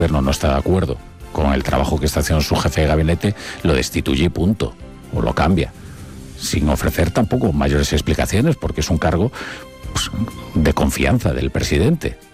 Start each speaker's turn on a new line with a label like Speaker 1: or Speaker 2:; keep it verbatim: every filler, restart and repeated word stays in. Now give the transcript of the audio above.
Speaker 1: gobierno no está de acuerdo con el trabajo que está haciendo su jefe de gabinete, lo destituye y punto, o lo cambia, sin ofrecer tampoco mayores explicaciones, porque es un cargo, pues, de confianza del presidente.